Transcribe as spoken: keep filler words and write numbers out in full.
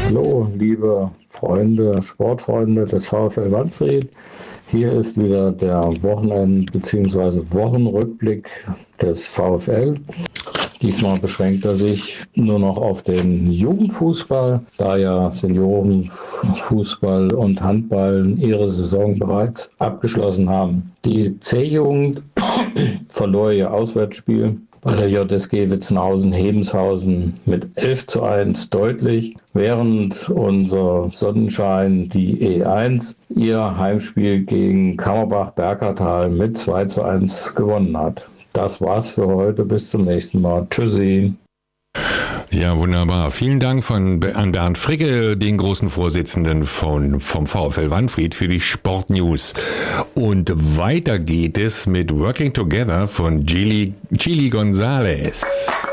Hallo, liebe Freunde, Sportfreunde des VfL Wanfried. Hier ist wieder der Wochenend- bzw. Wochenrückblick des VfL. Diesmal beschränkt er sich nur noch auf den Jugendfußball, da ja Seniorenfußball und Handball ihre Saison bereits abgeschlossen haben. Die C-Jugend verlor ihr Auswärtsspiel bei der J S G Witzenhausen-Hebenshausen mit elf zu eins deutlich, während unser Sonnenschein, die E eins, ihr Heimspiel gegen Kammerbach-Berkertal mit zwei zu eins gewonnen hat. Das war's für heute. Bis zum nächsten Mal. Tschüssi. Ja, wunderbar. Vielen Dank von, an Bernd Fricke, den großen Vorsitzenden von, vom VfL Wanfried, für die Sportnews. Und weiter geht es mit Working Together von Chili, Chili Gonzalez.